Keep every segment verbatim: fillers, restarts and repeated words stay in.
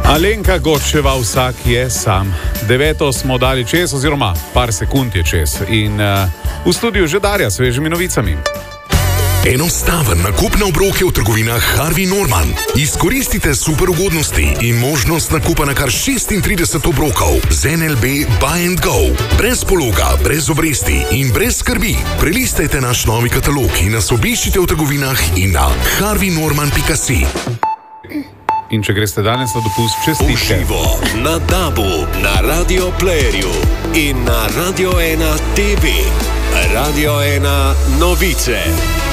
Alenka Godčeva, vsak je sam. Deveto smo dali čez, oziroma par sekund je čez. In uh, v studiu že Darja s svežimi novicami. Enostaven nakup na obroke v trgovinah Harvey Norman. Izkoristite super ugodnosti in možnost nakupa na kar šestintrideset obrokov z N L B Buy and Go. Brez pologa, brez obresti in brez skrbi. Prelistajte naš novi katalog in nas obiščite v trgovinah in na harvey norman pika si. In če greste danes na dopust, čestitke. Uživo na Dabu, na Radio Playerju in na Radio ena T V. Radio ena novice.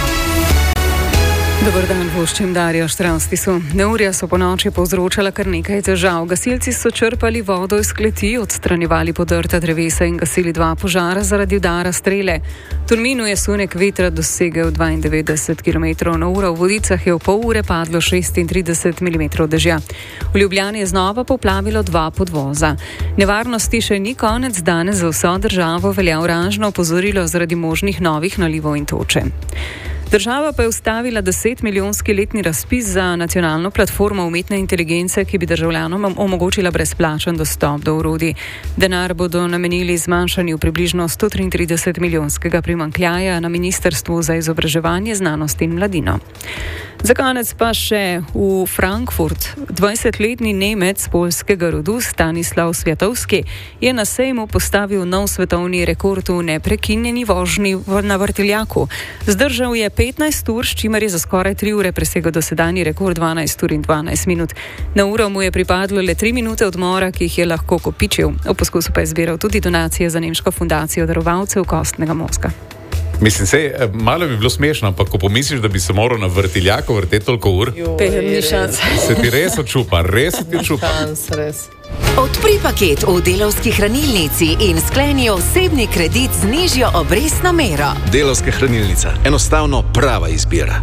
Dobar dan, voščim Darjo Štravstisu. Neurja so po noči povzročala kar nekaj težav. Gasilci so črpali vodo iz kleti, odstranjevali podrta drevesa in gasili dva požara zaradi udara strele. V Tolminu je sunek vetra dosegel dvaindevetdeset kilometrov na uro, v Vodicah je v pol ure padlo šestintrideset milimetrov dežja. V Ljubljani je znova poplavilo dva podvoza. Nevarnosti še ni konec, danes za vso državo velja oranžno opozorilo zaradi možnih novih nalivov in toče. Država pa je ustavila desetmilijonski letni razpis za nacionalno platformo umetne inteligence, ki bi državljanom omogočila brezplačen dostop do orodij. Denar bodo namenili zmanjšanju približno sto triintrideset milijonskega primanjkljaja na Ministrstvu za izobraževanje, znanost in mladino. Za konec pa še v Frankfurt. dvajsetletni Nemec poljskega rodu Stanislav Sviatowski je na sejmu postavil nov svetovni rekord v neprekinjeni vožnji na vrtiljaku. Zdržal je petnajst ur, s čimer je za skoraj tri ure presegel dosedanji rekord dvanajst ur in dvanajst minut. Na uro mu je pripadlo le tri minute odmora, ki jih je lahko kopičil. V poskusu pa je zbiral tudi donacije za nemško fundacijo darovalcev kostnega mozga. Mislim, sej, malo bi bilo smešno, ampak ko pomisliš, da bi se moral na vrtiljaku vrteti toliko ur, Ni šans. se ti res očupa, res se ti očupa. Odpri paket v Delavski hranilnici in skleni osebni kredit z nižjo obrestno mero. Delavska hranilnica. Enostavno prava izbira.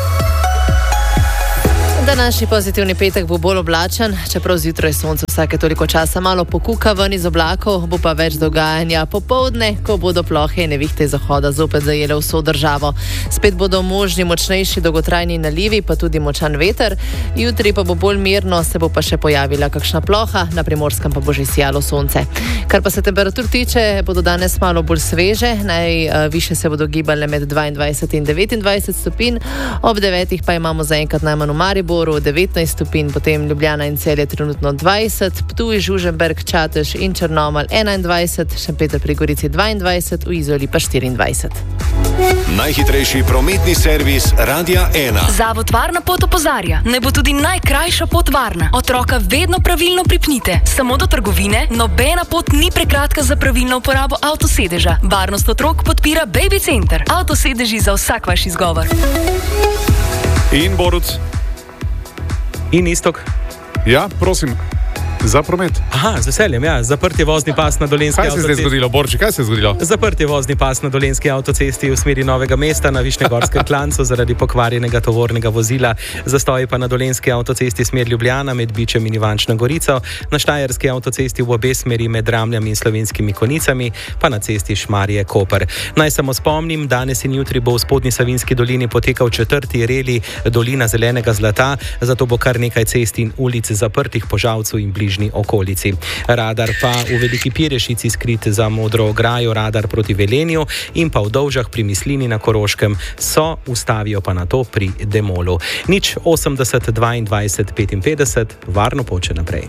Današnji pozitivni petek bo bolj oblačen, čeprav zjutraj sonce vsake toliko časa malo pokuka ven iz oblakov, bo pa več dogajanja popoldne, ko bodo plohe in nevihte iz zahoda zopet zajele vso državo. Spet bodo možni močnejši dolgotrajni nalivi, pa tudi močan veter. Jutri pa bo bolj mirno, se bo pa še pojavila kakšna ploha, na Primorskem pa bo že sijalo sonce. Kar pa se temperatur tiče, bodo danes malo bolj sveže, najviše se bodo gibale med dvaindvajset in devetindvajset stopinj, ob devetih pa imamo zaenkrat najmanj v Mariboru devetnajst stopinj, potem Ljubljana in Celje trenutno dvajset, Ptuj, Žužemberk, Čatež in Črnomelj enaindvajset, Šempeter pri Gorici dvaindvajset, v Izoli pa štiriindvajset. Najhitrejši prometni servis Radia ena. Zavod Varna pot opozarja, naj bo tudi najkrajša pot varna. Otroka vedno pravilno pripnite. Samo do trgovine, nobena pot ni prekratka za pravilno uporabo avtosedeža. Varnost otrok podpira Baby Center. Avtosedeži za vsak vaš izgovor. In Boruc. In Istok. Ja, prosim, za promet. Aha, z veseljem, ja. Zaprt je vozni pas na Dolenjski avtocesti. Kaj se je zdaj zgodilo, Borči, kaj se je zgodilo? Zaprt je vozni pas na Dolenjski avtocesti v smeri Novega mesta na Višnjegorskem klancu zaradi pokvarjenega tovornega vozila. Zastoj pa na Dolenjski avtocesti smer Ljubljana med Bičem in Ivančno Gorico, na Štajerski avtocesti v obe smeri med Ramljami in Slovenskimi Konicami, pa na cesti Šmarje-Koper. Naj samo spomnim, danes in jutri bo v Spodnji Savinjski dolini potekal četrti reli Dolina zelenega zlata, zato bo kar nekaj cest in ulic zaprtih po Žalcu in bližnji okolici. Radar pa v Veliki Pirešici skrit za Modro ograjo, radar proti Velenju in pa v Dovžah pri Mislini na Koroškem so, ustavijo pa na to pri Demolu. Nič osemdeset dvaindvajset petinpetdeset, varno poče naprej.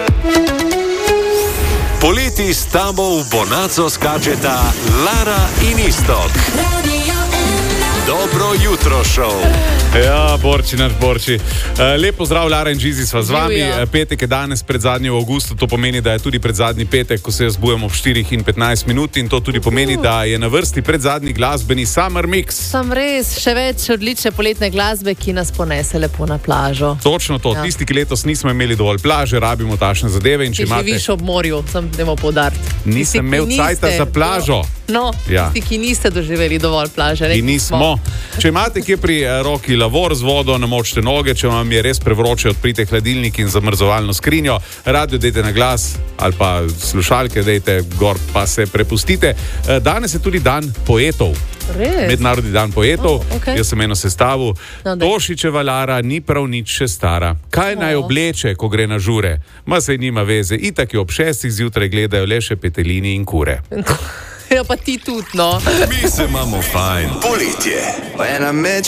Poleti s tabo v Bonaco skačeta Lara in Istok. Dobro jutro, šov. Ja, Borči, naš Borči. Lep pozdrav, Lara in Žizi sva z vami. Petek je danes pred zadnji v avgustu, to pomeni, da je tudi pred zadnji petek, ko se jaz zbujam ob štirih in petnajst minut, in to tudi pomeni, da je na vrsti pred zadnji glasbeni Summer Mix. Sam res, še več odlične poletne glasbe, ki nas ponese lepo na plažo. Točno to, ja. Tisti, ki letos nismo imeli dovolj plaže, rabimo tašne zadeve in če Ti imate... živiš ob morju, sem demo poudariti. Nisem imel cajta za plažo. No, Ja. tisti, ki niste doživeli dovolj plaže. In nismo. Če imate kje pri roki lavor z vodo, namočite noge, če vam je res prevroče, odprite hladilnik in zamrzovalno skrinjo, radio dejte na glas ali pa slušalke dejte gor, pa se prepustite. Danes je tudi dan poetov. Res? Mednarodni dan poetov, oh, okay. Jaz sem eno sestavil. No, Tošičeva Lara ni prav nič še stara. Kaj oh. naj obleče, ko gre na žure? Ma se nima veze, itak jo ob šestih zjutraj gledajo le še petelini in kure. Ja, pa ti tudi, no. Mi se imamo fajn. Poletje.